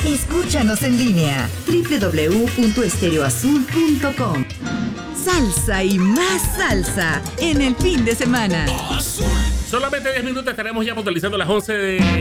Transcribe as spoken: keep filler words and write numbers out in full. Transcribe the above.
Escúchanos en línea doble u doble u doble u punto estéreo azul punto com. Salsa y más salsa en el fin de semana. Solamente diez minutos estaremos ya puntualizando las once de